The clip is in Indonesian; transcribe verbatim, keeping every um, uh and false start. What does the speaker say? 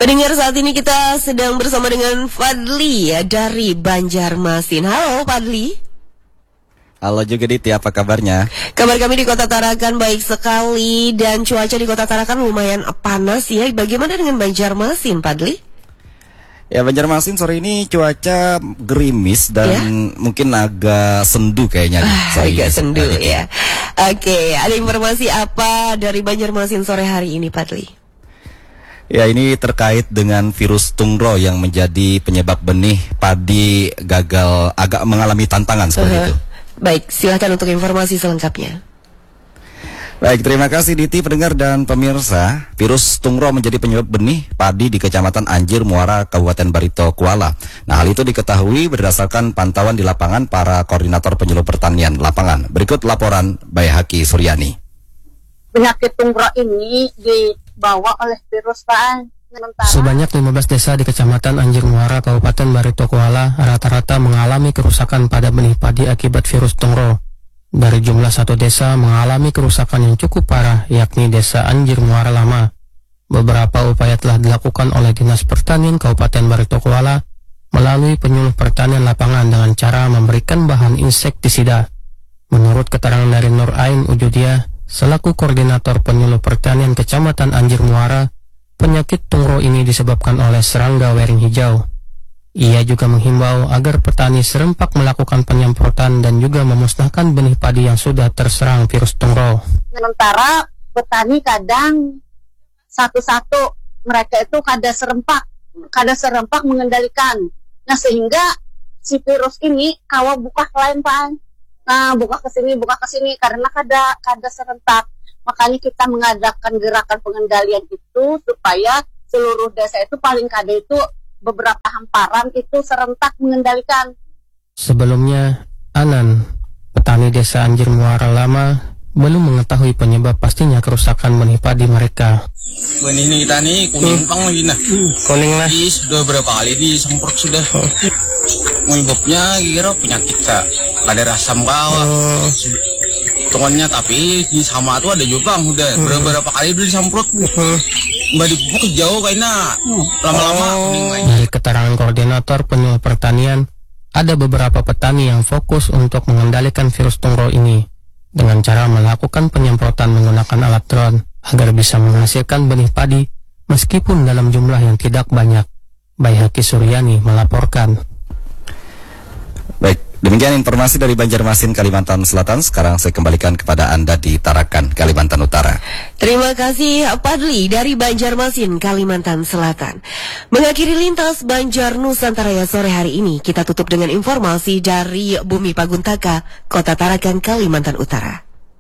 Pendengar, saat ini kita sedang bersama dengan Fadli ya, dari Banjarmasin. Halo Fadli. Halo juga Diti, apa kabarnya? Kabar kami di Kota Tarakan baik sekali, dan cuaca di Kota Tarakan lumayan panas ya. Bagaimana dengan Banjarmasin, Fadli? Ya, Banjarmasin sore ini cuaca gerimis dan ya? mungkin agak sendu kayaknya. Ah, agak sendu ya. Oke, ada informasi apa dari Banjarmasin sore hari ini, Fadli? Ya, ini terkait dengan virus tungro yang menjadi penyebab benih padi gagal, agak mengalami tantangan seperti uh-huh. itu. Baik, silakan untuk informasi selengkapnya. Baik, terima kasih Diti, pendengar dan pemirsa. Virus tungro menjadi penyebab benih padi di Kecamatan Anjir Muara, Kabupaten Barito Kuala. Nah, hal itu diketahui berdasarkan pantauan di lapangan para koordinator penyuluh pertanian lapangan. Berikut laporan Bayhaki Suryani. Penyakit tungro ini dibawa oleh virus Pak. Sebanyak lima belas desa di Kecamatan Anjir Muara, Kabupaten Barito Kuala rata-rata mengalami kerusakan pada benih padi akibat virus tungro. Dari jumlah satu desa mengalami kerusakan yang cukup parah, yakni Desa Anjir Muara Lama. Beberapa upaya telah dilakukan oleh Dinas Pertanian Kabupaten Barito Kuala melalui penyuluh pertanian lapangan dengan cara memberikan bahan insektisida. Menurut keterangan dari Nur Ain Ujudia, selaku koordinator penyuluh pertanian Kecamatan Anjir Muara, penyakit tungro ini disebabkan oleh serangga wering hijau. Ia juga menghimbau agar petani serempak melakukan penyemprotan dan juga memusnahkan benih padi yang sudah terserang virus tungro. Sementara petani kadang satu-satu, mereka itu kada serempak, kada serempak mengendalikan. Nah, sehingga si virus ini kawa buka lain Pak. Nah, buka ke sini, buka ke sini karena kada kada serentak. Makanya kita mengadakan gerakan pengendalian itu supaya seluruh desa itu paling kada itu beberapa hamparan itu serentak mengendalikan. Sebelumnya, Anan, petani Desa Anjir Muara Lama, belum mengetahui penyebab pastinya kerusakan benih padi mereka. Benih ini kita nih kuning pang lagi nah. Kuning lah. Sudah berapa kali disemprot sudah. Penyebabnya kira penyakit kak. Ada rasa kawa. Oh. Hitungannya tapi di sama tuh ada juga bang udah hmm. beberapa kali udah disemprot. Hmm. Mbak dipupuk jauh kayaknya lama-lama. Oh. Dari keterangan koordinator penyuluh pertanian, ada beberapa petani yang fokus untuk mengendalikan virus tungro ini dengan cara melakukan penyemprotan menggunakan alat drone agar bisa menghasilkan benih padi meskipun dalam jumlah yang tidak banyak. Bayhaki Suryani melaporkan. Baik, demikian informasi dari Banjarmasin, Kalimantan Selatan. Sekarang saya kembalikan kepada Anda di Tarakan, Kalimantan Utara. Terima kasih Fadli dari Banjarmasin, Kalimantan Selatan. Mengakhiri lintas Banjar Nusantara sore hari ini, kita tutup dengan informasi dari Bumi Paguntaka, Kota Tarakan, Kalimantan Utara.